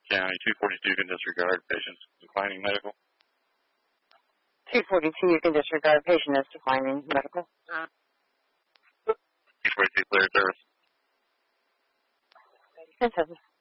County, 242 can disregard patients declining medical. 242, you can disregard patient as declining medical. 242 cleared service. 10-7.